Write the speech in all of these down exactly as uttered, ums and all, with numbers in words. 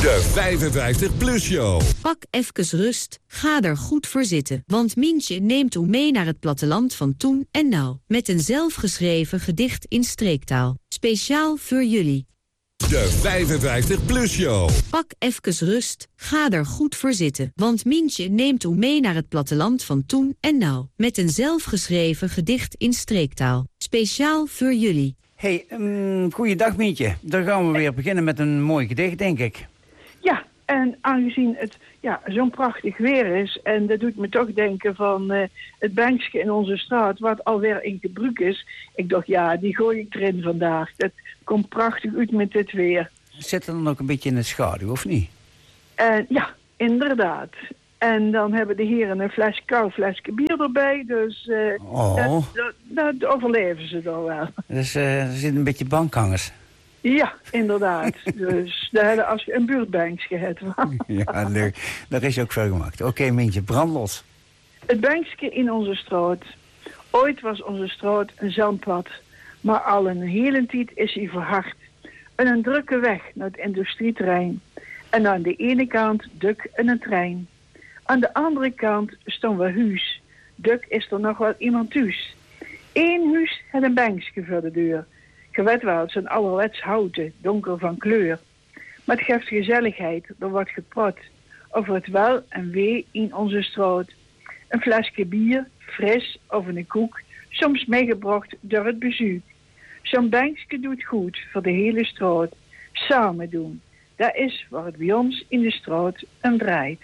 De vijfenvijftig plus show. Pak even rust, ga er goed voor zitten. Want Mientje neemt u mee naar het platteland van toen en nou. Met een zelfgeschreven gedicht in streektaal. Speciaal voor jullie. De vijfenvijftig plus show. Pak even rust, ga er goed voor zitten. Want Mientje neemt u mee naar het platteland van toen en nou. Met een zelfgeschreven gedicht in streektaal. Speciaal voor jullie. Hey, um, goeiedag Mientje. Dan gaan we weer beginnen met een mooi gedicht, denk ik. Ja, en aangezien het ja, zo'n prachtig weer is... en dat doet me toch denken van uh, het bankje in onze straat... wat alweer in gebruik is. Ik dacht, ja, die gooi ik erin vandaag. Dat komt prachtig uit met dit weer. Zit er dan ook een beetje in de schaduw, of niet? Uh, ja, inderdaad. En dan hebben de heren een fles kou, flesje bier erbij. Dus uh, oh. dat, dat, dat overleven ze dan wel. Dus uh, er zitten een beetje bankhangers. Ja, inderdaad. Dus daar, als je een buurtbankje hebt. Ja, leuk. Daar is je ook veel gemaakt. Oké, okay, Mientje, brandlos. Het bankje in onze straat. Ooit was onze straat een zandpad. Maar al een hele tijd is hij verhard. En een drukke weg naar het industrieterrein. En aan de ene kant duk en een trein. Aan de andere kant stond we huis. Duk is er nog wel iemand thuis. Eén huis had een bankje voor de deur. Je weet wel, het zijn allerlei houten, donker van kleur. Maar het geeft gezelligheid, er wordt gepraat. Over het wel en wee in onze straat. Een flesje bier, fris of een koek, soms meegebracht door het bezoek. Zo'n bankje doet goed voor de hele straat. Samen doen, dat is waar het bij ons in de straat aan draait.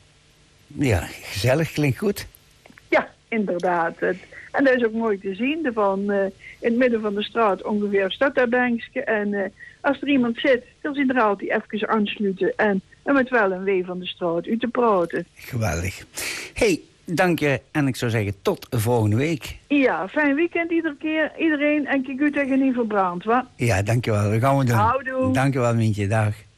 Ja, gezellig, klinkt goed. Ja, inderdaad. Het, en dat is ook mooi te zien. Van, uh, in het midden van de straat ongeveer staat dat bankje. En uh, als er iemand zit, dan zien er altijd even aansluiten. En, en met wel een wee van de straat uit te praten. Geweldig. Hey, dank je. En ik zou zeggen, tot volgende week. Ja, fijn weekend iedere keer. Iedereen. En kijk goed dat je niet verbrandt, wat? Ja, dankjewel. Dat gaan we doen. Houdoe. Dankjewel, Mientje. Dag.